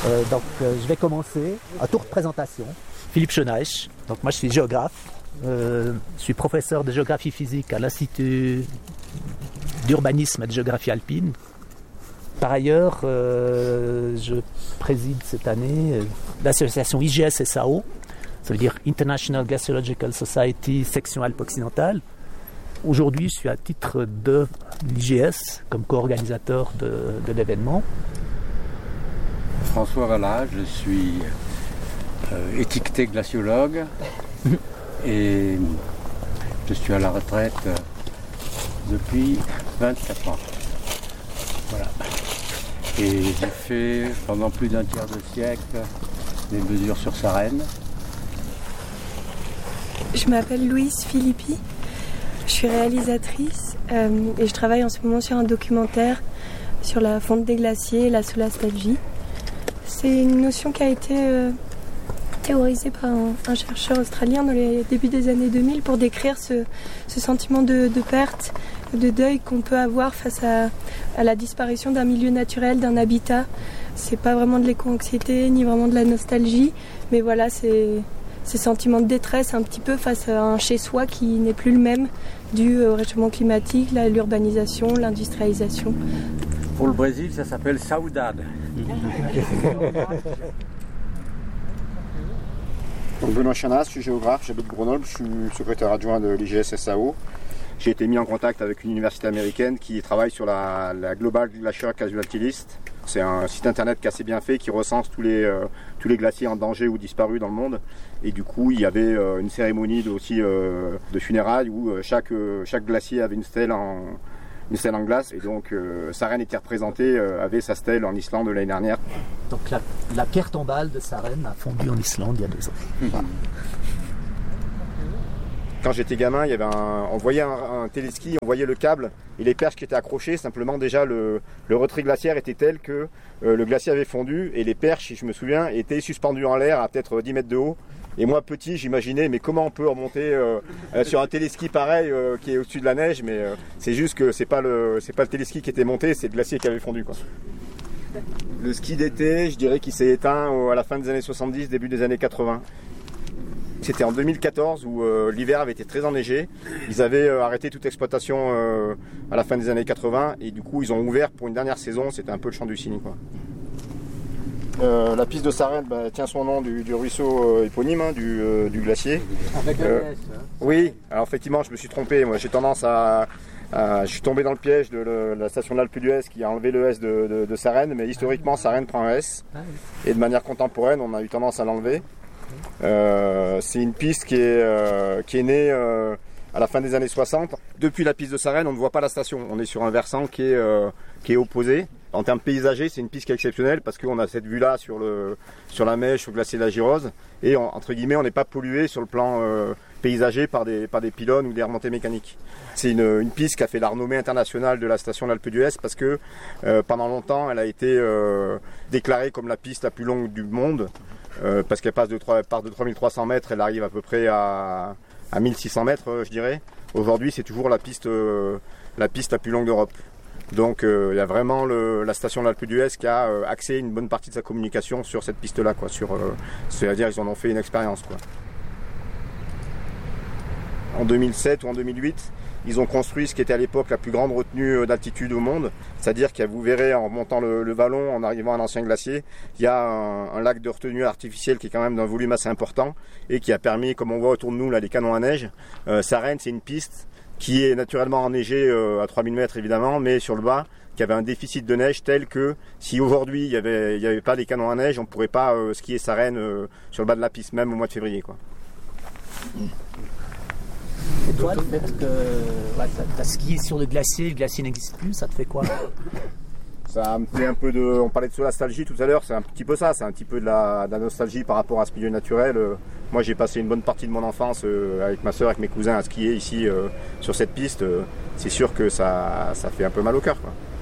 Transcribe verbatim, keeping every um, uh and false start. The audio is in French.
Euh, donc euh, je vais commencer un tour de présentation. Philippe Schoeneich, donc moi je suis géographe, euh, je suis professeur de géographie physique à l'Institut d'urbanisme et de géographie alpine. Par ailleurs, euh, je préside cette année euh, l'association I G S S A O, ça veut dire International Glaciological Society section Alpes occidentale. Aujourd'hui, je suis à titre de l'I G S comme co-organisateur de, de l'événement. François Vallat, je suis euh, étiqueté glaciologue et je suis à la retraite euh, depuis vingt-quatre ans. Voilà. Et j'ai fait pendant plus d'un tiers de siècle des mesures sur Sarenne. Je m'appelle Louise Philippi, je suis réalisatrice euh, et je travaille en ce moment sur un documentaire sur la fonte des glaciers et la solastalgie. C'est une notion qui a été euh, théorisée par un, un chercheur australien dans les débuts des années deux mille pour décrire ce, ce sentiment de, de perte, de deuil qu'on peut avoir face à, à la disparition d'un milieu naturel, d'un habitat. C'est pas vraiment de l'éco-anxiété ni vraiment de la nostalgie, mais voilà, c'est ces sentiments de détresse un petit peu face à un chez-soi qui n'est plus le même dû au réchauffement climatique, à l'urbanisation, l'industrialisation. Pour le Brésil, ça s'appelle saudade. Donc Benoît Chanas, je suis géographe, j'habite Grenoble, je suis secrétaire adjoint de l'I G S S A O. J'ai été mis en contact avec une université américaine qui travaille sur la, la Global Glacier Casualty List. C'est un site internet qui est assez bien fait, qui recense tous les, euh, tous les glaciers en danger ou disparus dans le monde. Et du coup, il y avait euh, une cérémonie de, aussi euh, de funérailles où euh, chaque, euh, chaque glacier avait une stèle en, une stèle en glace. Et donc, euh, Sarenne était représentée, euh, avait sa stèle en Islande l'année dernière. Donc la, la pierre tombale de Sarenne a fondu en Islande il y a deux ans. Voilà. Quand j'étais gamin, il y avait un, on voyait un, un téléski, on voyait le câble et les perches qui étaient accrochées. Simplement, déjà, le, le retrait glaciaire était tel que euh, le glacier avait fondu et les perches, si je me souviens, étaient suspendues en l'air à peut-être dix mètres de haut. Et moi, petit, j'imaginais, mais comment on peut remonter euh, euh, sur un téléski pareil euh, qui est au-dessus de la neige. Mais euh, c'est juste que c'est pas le, c'est pas le téléski qui était monté, c'est le glacier qui avait fondu, quoi. Le ski d'été, je dirais qu'il s'est éteint à la fin des années soixante-dix, début des années quatre-vingts. C'était en deux mille quatorze où euh, l'hiver avait été très enneigé. Ils avaient euh, arrêté toute exploitation euh, à la fin des années quatre-vingts et du coup ils ont ouvert pour une dernière saison. C'était un peu le champ du cygne, quoi. Euh, la piste de Sarenne bah, tient son nom du, du ruisseau euh, éponyme, hein, du, euh, du glacier. Avec euh, un S, hein. Oui, alors effectivement je me suis trompé. Moi j'ai tendance à, à... Je suis tombé dans le piège de le, la station d'Alpe d'Huez qui a enlevé le S de, de, de Sarenne. Mais historiquement Sarenne prend un S. Et de manière contemporaine on a eu tendance à l'enlever. Euh, c'est une piste qui est, euh, qui est née euh, à la fin des années soixante. Depuis la piste de Sarenne, on ne voit pas la station. On est sur un versant qui est, euh, qui est opposé. En termes paysagers, c'est une piste qui est exceptionnelle parce qu'on a cette vue-là sur, le, sur la Mèche, sur le glacier de la Girose. Et on, entre guillemets, on n'est pas pollué sur le plan euh, paysager par des, par des pylônes ou des remontées mécaniques. C'est une, une piste qui a fait la renommée internationale de la station d'Alpe d'Huez parce que euh, pendant longtemps, elle a été euh, déclarée comme la piste la plus longue du monde. Euh, parce qu'elle passe de, trois, part de trois mille trois cents mètres, elle arrive à peu près à, à mille six cents mètres, euh, je dirais. Aujourd'hui, c'est toujours la piste, euh, la piste la plus longue d'Europe. Donc, il euh, y a vraiment le, la station d'Alpe d'Huez qui a euh, axé une bonne partie de sa communication sur cette piste-là, quoi. Sur, euh, c'est-à-dire, ils en ont fait une expérience, quoi. En deux mille sept ou en deux mille huit, ils ont construit ce qui était à l'époque la plus grande retenue d'altitude au monde. C'est-à-dire que vous verrez en montant le, le vallon, en arrivant à un ancien glacier, il y a un, un lac de retenue artificielle qui est quand même d'un volume assez important et qui a permis, comme on voit autour de nous, là, les canons à neige. Euh, Sarenne, c'est une piste qui est naturellement enneigée euh, à trois mille mètres évidemment, mais sur le bas, qui avait un déficit de neige tel que si aujourd'hui il n'y avait, il avait pas les canons à neige, on ne pourrait pas euh, skier Sarenne euh, sur le bas de la piste, même au mois de février, quoi. Et toi, le fait que ouais, tu as skié sur le glacier, le glacier n'existe plus, ça te fait quoi? Ça me fait un peu de... On parlait de solastalgie tout à l'heure, c'est un petit peu ça, c'est un petit peu de la, de la nostalgie par rapport à ce milieu naturel. Moi j'ai passé une bonne partie de mon enfance euh, avec ma soeur, avec mes cousins à skier ici euh, sur cette piste. C'est sûr que ça, ça fait un peu mal au cœur, quoi.